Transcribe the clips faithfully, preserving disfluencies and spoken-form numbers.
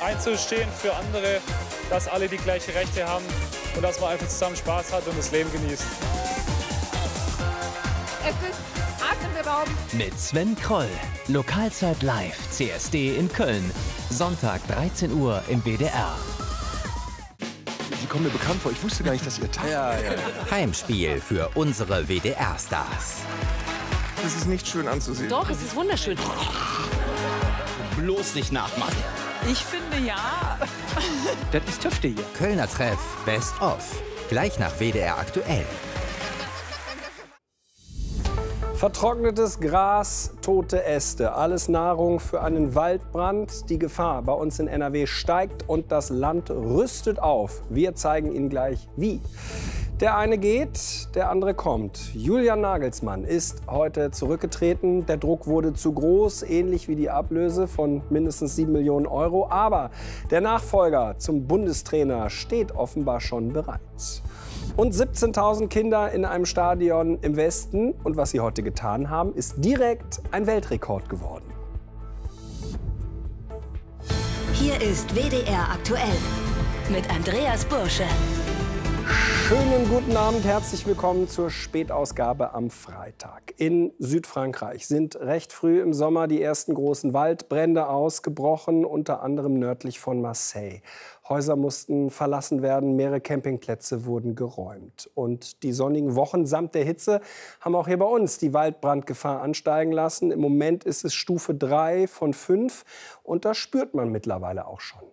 einzustehen für andere, dass alle die gleichen Rechte haben und dass man einfach zusammen Spaß hat und das Leben genießt. Es ist atemberaubend. Mit Sven Kroll. Lokalzeit live, C S D in Köln. Sonntag dreizehn Uhr im W D R. Die kommen mir bekannt vor. Ich wusste gar nicht, dass ihr Tag. Ja, ja. Heimspiel für unsere W D R-Stars. Das ist nicht schön anzusehen. Doch, es ist wunderschön. Bloß nicht nachmachen. Ich finde ja. Das ist Tüfte hier. Kölner Treff Best of. Gleich nach W D R aktuell. Vertrocknetes Gras, tote Äste, alles Nahrung für einen Waldbrand. Die Gefahr bei uns in N R W steigt und das Land rüstet auf. Wir zeigen Ihnen gleich, wie. Der eine geht, der andere kommt. Julian Nagelsmann ist heute zurückgetreten. Der Druck wurde zu groß, ähnlich wie die Ablöse von mindestens sieben Millionen Euro. Aber der Nachfolger zum Bundestrainer steht offenbar schon bereit. Und siebzehntausend Kinder in einem Stadion im Westen. Und was sie heute getan haben, ist direkt ein Weltrekord geworden. Hier ist W D R aktuell mit Andreas Bursche. Schönen guten Abend, herzlich willkommen zur Spätausgabe am Freitag. In Südfrankreich sind recht früh im Sommer die ersten großen Waldbrände ausgebrochen, unter anderem nördlich von Marseille. Häuser mussten verlassen werden, mehrere Campingplätze wurden geräumt. Und die sonnigen Wochen samt der Hitze haben auch hier bei uns die Waldbrandgefahr ansteigen lassen. Im Moment ist es Stufe drei von fünf und das spürt man mittlerweile auch schon.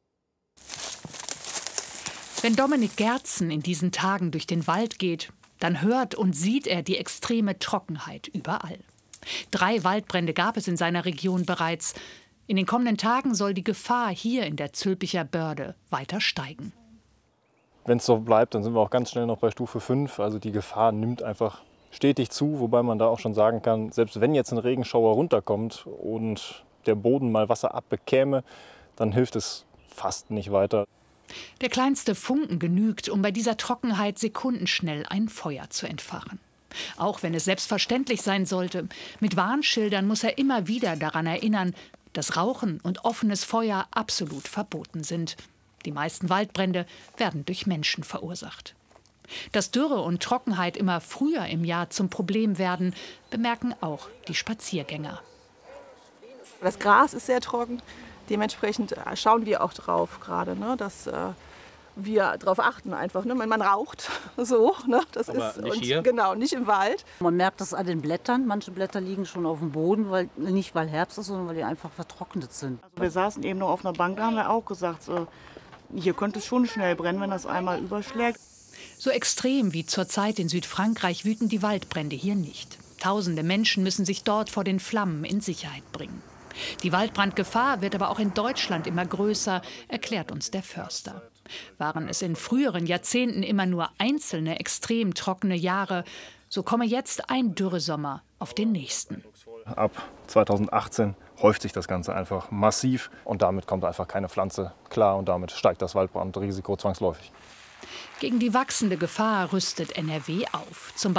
Wenn Dominik Gerzen in diesen Tagen durch den Wald geht, dann hört und sieht er die extreme Trockenheit überall. Drei Waldbrände gab es in seiner Region bereits. In den kommenden Tagen soll die Gefahr hier in der Zülpicher Börde weiter steigen. Wenn es so bleibt, dann sind wir auch ganz schnell noch bei Stufe fünf. Also die Gefahr nimmt einfach stetig zu, wobei man da auch schon sagen kann, selbst wenn jetzt ein Regenschauer runterkommt und der Boden mal Wasser abbekäme, dann hilft es fast nicht weiter. Der kleinste Funken genügt, um bei dieser Trockenheit sekundenschnell ein Feuer zu entfachen. Auch wenn es selbstverständlich sein sollte, mit Warnschildern muss er immer wieder daran erinnern, dass Rauchen und offenes Feuer absolut verboten sind. Die meisten Waldbrände werden durch Menschen verursacht. Dass Dürre und Trockenheit immer früher im Jahr zum Problem werden, bemerken auch die Spaziergänger. Das Gras ist sehr trocken. Dementsprechend schauen wir auch drauf gerade, ne, dass äh, wir darauf achten einfach. Ne, wenn man raucht, so, ne, das Aber ist nicht und, hier? Genau, nicht im Wald. Man merkt das an den Blättern. Manche Blätter liegen schon auf dem Boden, weil, nicht weil Herbst ist, sondern weil die einfach vertrocknet sind. Also wir saßen eben noch auf einer Bank, da haben wir auch gesagt, so, hier könnte es schon schnell brennen, wenn das einmal überschlägt. So extrem wie zurzeit in Südfrankreich wüten die Waldbrände hier nicht. Tausende Menschen müssen sich dort vor den Flammen in Sicherheit bringen. Die Waldbrandgefahr wird aber auch in Deutschland immer größer, erklärt uns der Förster. Waren es in früheren Jahrzehnten immer nur einzelne extrem trockene Jahre, so komme jetzt ein Dürresommer auf den nächsten. Ab zweitausendachtzehn häuft sich das Ganze einfach massiv und damit kommt einfach keine Pflanze klar und damit steigt das Waldbrandrisiko zwangsläufig. Gegen die wachsende Gefahr rüstet N R W auf. Zum